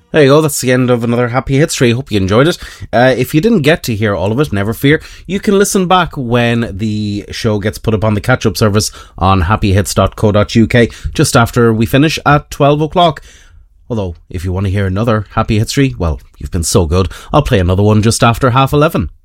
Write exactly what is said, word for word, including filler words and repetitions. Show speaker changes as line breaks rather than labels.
There you go, that's the end of another Happy History. Hope you enjoyed it. Uh, if you didn't get to hear all of it, never fear. You can listen back when the show gets put up on the catch-up service on happy hits dot co dot uk just after we finish at twelve o'clock. Although, if you want to hear another Happy History, well, you've been so good, I'll play another one just after half eleven.